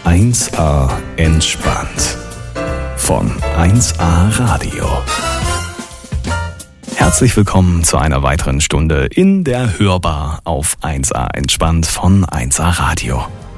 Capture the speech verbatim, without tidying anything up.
eins a entspannt von eins a Radio. Herzlich willkommen zu einer weiteren Stunde in der Hörbar auf eins a entspannt von eins a Radio.